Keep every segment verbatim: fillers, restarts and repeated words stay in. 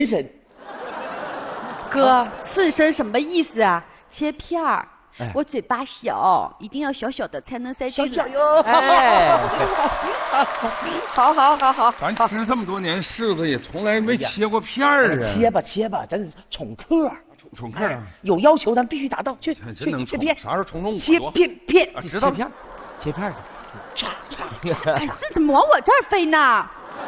身。 哥，刺身什么意思啊？切片儿。哎、我嘴巴小，一定要小小的才能塞进小哟。 哎， 好好好好， 咱吃这么多年柿子，也从来没切过片儿啊。 切吧切吧，咱宠客， 宠宠客啊！ 有要求咱必须达到。去， 真能切片， 啥时候宠宠我？ 切片片， 知道片，切片去。唰哎，这怎么往我这儿飞呢？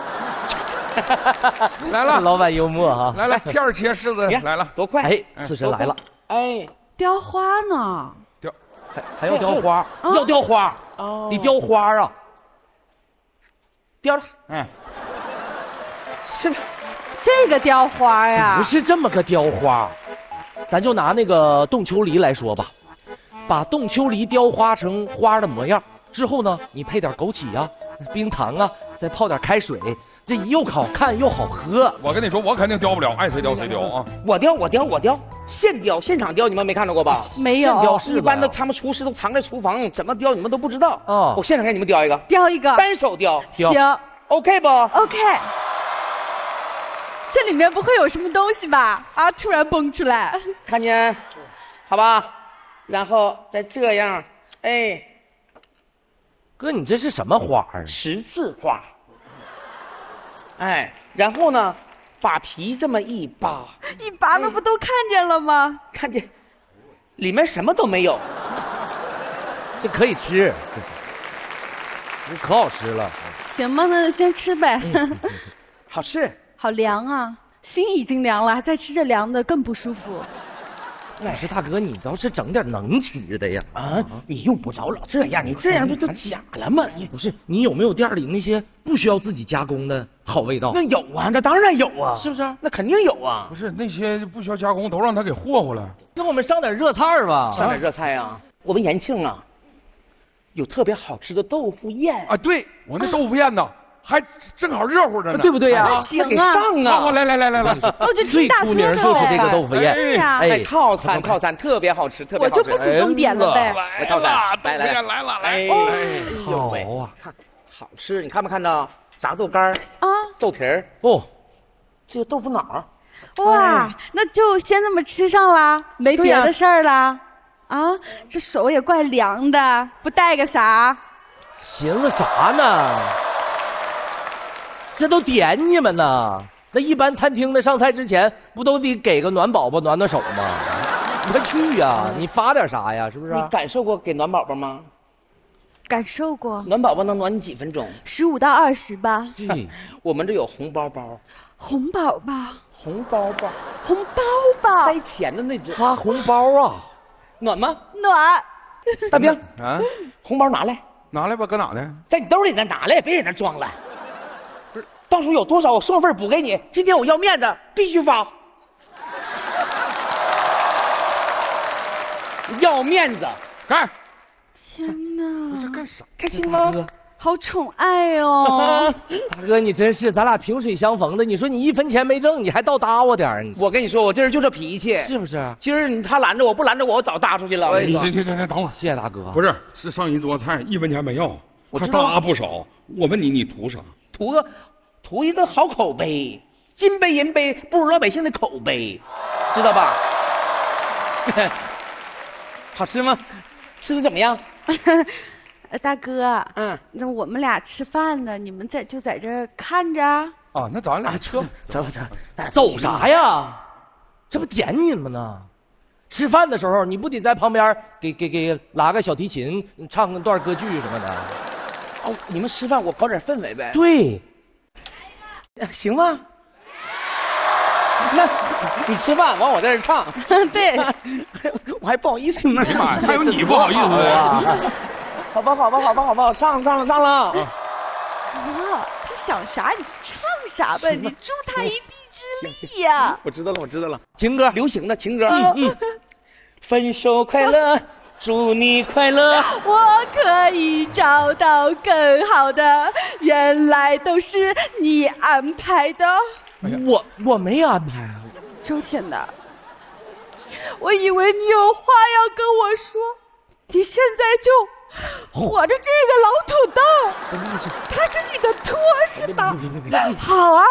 来了， 老板幽默哈！ 来了，片儿切柿子来了， 多快！ 哎，刺身来了。 哎。 雕花呢？ 雕， 还还要雕花？要雕花？哦，得雕花啊！ 雕了， 哎， 是吧？ 这个雕花呀？ 不是这么个雕花，咱就拿那个冻秋梨来说吧，把冻秋梨雕花成花的模样之后呢，你配点枸杞啊、冰糖啊，再泡点开水。这又好看又好喝， 我跟你说，我肯定雕不了，爱谁雕谁雕啊！ 我雕，我雕，我雕，现雕，现场雕，你们没看到过吧？ 没有， 雕是一般的他们厨师都藏在厨房，怎么雕你们都不知道。 哦， 我现场给你们雕一个， 雕一个， 单手雕， 行 ，OK 不 ？OK。这里面不会有什么东西吧？啊，突然蹦出来， 看见，好吧？然后再这样，哎， 哥，你这是什么花儿？ 十字花。哎，然后呢，把皮这么一扒， 一扒那不都看见了吗？ 看见，里面什么都没有， 这可以吃，这可好吃了。 行吧，那就先吃呗。 嗯、 好吃， 好凉啊，心已经凉了，再吃这凉的更不舒服。 我说大哥，你倒是整点能吃的呀！ 啊，你用不着老这样，你这样不就假了吗？你不是你有没有店里那些不需要自己加工的好味道？ 那有啊，那当然有啊， 是不是？ 那肯定有啊。 不是那些不需要加工，都让他给霍霍了。 给我们上点热菜吧， 上点热菜啊！我们延庆啊，有特别好吃的豆腐宴啊！对，我那豆腐宴呢。还正好热乎着呢， 对不对呀？ 那行啊， 给上啊！ 好，来来来来来， 我就最出名就是这个豆腐宴， 是呀， 哎，套餐套餐特别好吃，特别好吃。 我就不主动点了呗。 来套餐，来来来了来， 哎， 好啊， 看好吃，你看没看到炸豆干啊， 豆皮儿哦， 这个豆腐脑。 哇，那就先这么吃上了，没别的事儿了啊？这手也怪凉的，不带个啥？ 寻思啥呢？这都点你们呢，那一般餐厅的上菜之前不都得给个暖宝宝暖暖手吗？你快去呀、啊！你发点啥呀？是不是？ 你感受过给暖宝宝吗？ 感受过。 暖宝宝能暖你几分钟？ 十五到二十吧。 对， 我们这有红包包。 红宝宝。 红包包。 红包包。 塞钱的那种。 发红包啊？ 暖吗？ 暖。 大兵啊， 红包拿来， 拿来吧，搁哪呢？ 在你兜里呢，拿来，别在那装了。到时候有多少我双份补给你。今天我要面子，必须发。要面子， 干！ 天哪！ 这是干啥？ 开心吗？ 好宠爱哦！ 大哥，你真是，咱俩萍水相逢的。你说你一分钱没挣，你还倒搭我点儿。 我跟你说，我这人就这脾气， 是不是？ 今儿你他拦着我，不拦着我，我早搭出去了。 你这这这等会儿， 谢谢大哥。 不是，是上一桌菜一分钱没要，还搭不少。我问你，你图啥？ 图个。图一个好口碑，金杯银杯不如老百姓的口碑，知道吧？好吃吗？吃的怎么样？ 大哥， 嗯， 那我们俩吃饭呢，你们在就在这儿看着。 啊，那咱俩撤走走走啥呀？这不点你们呢？吃饭的时候你不得在旁边给给给拉个小提琴，唱个段歌剧什么的？ 哦，你们吃饭我搞点氛围呗。 对。 行吗？那你吃饭完我在这唱， 对， 我还不好意思呢。 哎呀妈，还有你不好意思啊？好吧，好吧，好吧，好吧，唱了，唱了，唱了。 哇，他想啥你唱啥呗，你助他一臂之力呀！ 我知道了，我知道了， 情歌， 流行的情歌。嗯嗯，分手快乐。祝你快乐， 我可以找到更好的，原来都是你安排的。 哎、我我没安排啊， 周天的，我以为你有话要跟我说，你现在就火着这个老土豆，他是你的托是吧？好啊，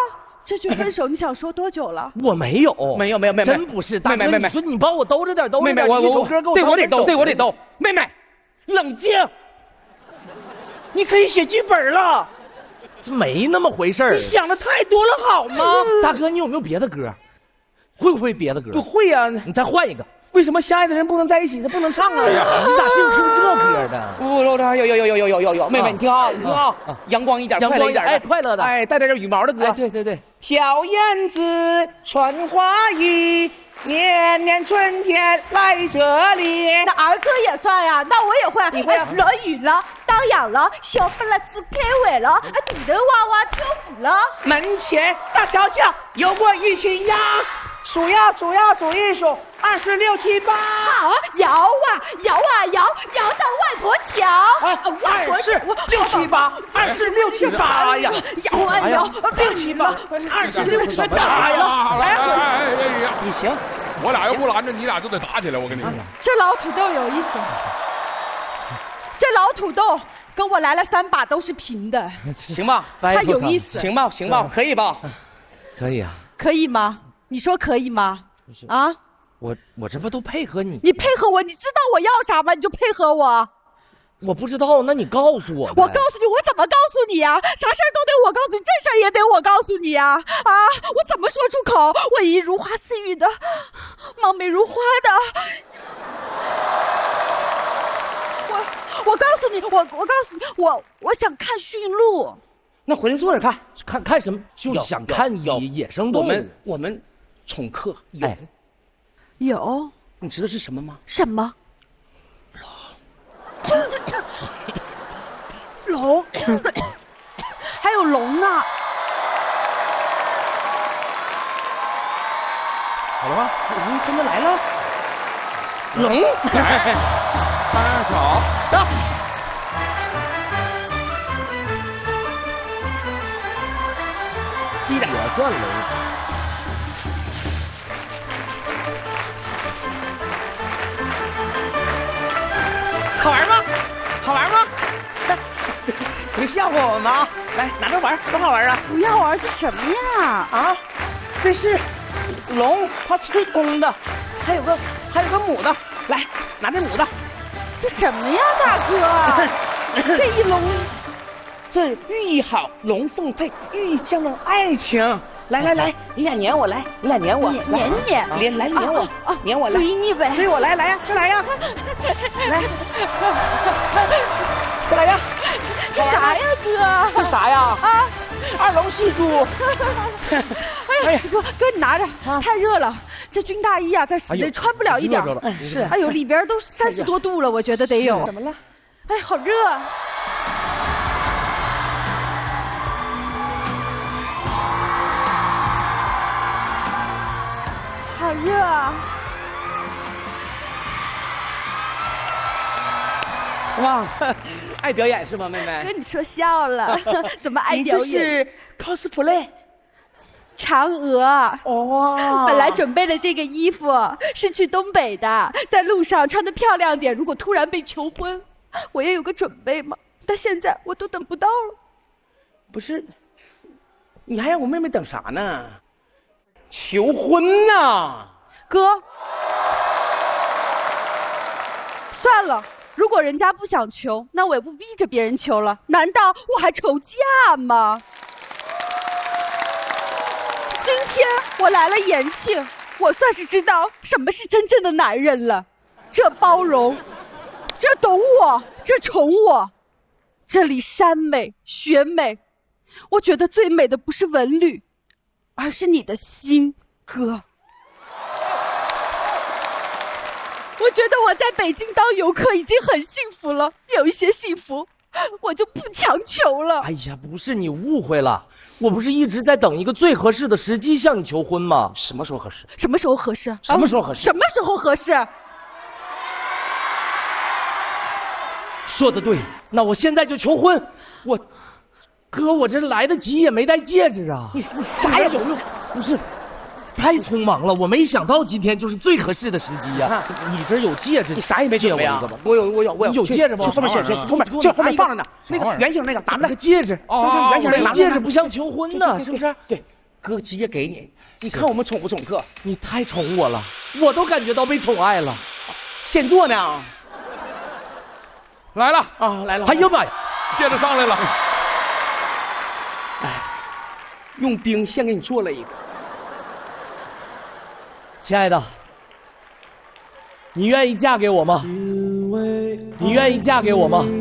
这句分手你想说多久了？ 我没有， 没有没有妹妹， 真不是。大哥， 妹妹妹妹， 你说你帮我兜着点，兜着点。 妹妹，我一首歌给我这我得兜， 兜这我得兜。妹妹，冷静，你可以写剧本了。 这没那么回事儿。 你想的太多了好吗？ 大哥，你有没有别的歌？会不会别的歌？ 不会呀、啊， 你再换一个。 为什么相爱的人不能在一起？他不能唱啊！ 你咋净听这歌的？ 不，有有有有有有有有，妹妹你听啊，你听啊，阳光一点，快乐一点， 哎，快乐的， 哎，带点这羽毛的歌。 对对对， 小燕子穿花衣，年年春天来这里。 那儿歌也算呀，那我也会。 你会啊？ 落雨了，当阳了，小不拉子开会了，地头娃娃跳舞了。 门前大桥下有过一群鸭。数呀数呀数一数，二十六七八。 好，摇啊摇啊摇，摇到外婆桥。 啊， 外婆是六七八，二十六七八呀！ 摇啊摇， 六七八，二十六七八呀！ 来呀！ 你行， 我俩要不拦着，你俩就得打起来。我跟你说， 这老土豆有意思。这老土豆跟我来了三把都是平的， 行吧？ 他有意思。 行吧，行吧，可以吧？ 可以啊。 可以吗？你说可以吗？啊， 我我这不都配合你？ 你配合我，你知道我要啥吗？你就配合我。 我不知道，那你告诉我。 我告诉你，我怎么告诉你呀、啊？啥事儿都得我告诉你，这事儿也得我告诉你呀、啊！啊，我怎么说出口？我以如花似玉的，貌美如花的。我我告诉你，我我告诉你，我我想看驯鹿。 那回来坐着看， 看看什么？就想看野野生动物。 我们我们宠客有、哎、 有， 你知道是什么吗？ 什么？龙，还有龙呢。 好了吗？龙真的来了。龙， 来，大巧， 走。低点也算龙。 好玩吗？好玩吗？你笑话我吗？来，拿着玩，多好玩啊！ 不要玩，这什么呀？ 啊，这是龙，它是公的，还有个还有个母的。来，拿这母的。 这什么呀，大哥？这一笼。 这寓意好，龙凤配，寓意象征爱情。来来来，你俩撵我来，你俩撵我， 撵撵撵，来撵我，撵我来， 追你呗， 追我来，来呀，快来呀，来，快来呀！ 这啥呀，哥？ 这啥呀？啊，二龙戏珠。 哎呀，哥哥，你拿着，太热了，这军大衣啊，在室内穿不了一点。 哎，是， 哎呦，里边都三十多度了，我觉得得有。 怎么了？ 哎，好热。好热啊！ 哇，爱表演是吗，妹妹？ 跟你说笑了，怎么爱表演？ 你这是 cosplay 嫦娥哦。 本来准备的这个衣服是去东北的，在路上穿得漂亮点。如果突然被求婚，我也有个准备嘛。但现在我都等不到了。 不是，你还让我妹妹等啥呢？求婚呐， 哥，算了，如果人家不想求，那我也不逼着别人求了。难道我还愁嫁吗？今天我来了延庆，我算是知道什么是真正的男人了。这包容，这懂我，这宠我，这里山美雪美，我觉得最美的不是文旅，而是你的心，哥。我觉得我在北京当游客已经很幸福了，有一些幸福我就不强求了。 哎呀，不是，你误会了，我不是一直在等一个最合适的时机向你求婚吗？ 什么时候合适？ 什么时候合适？ 什么时候合适？ 什么时候合适？ 说得对，那我现在就求婚。我，哥，我这来得及也没戴戒指啊！ 你你啥也有用， 不是，太匆忙了，我没想到今天就是最合适的时机呀、啊。你这有戒指， 你啥也没准备啊？我有，我有，我有。 你有戒指吗？ 后面写，后面就后面放着呢。那个圆形那个，打不来个戒指。 哦，圆形那个戒指不像求婚呢，是不是？ 对， 哥直接给你，你看我们宠不宠客？ 你太宠我了，我都感觉到被宠爱了。 现做呢？ 来了啊，来了！ 哎呀妈呀， 接着上来了。 哎，用冰先给你做了一个。 亲爱的，你愿意嫁给我吗？你愿意嫁给我吗？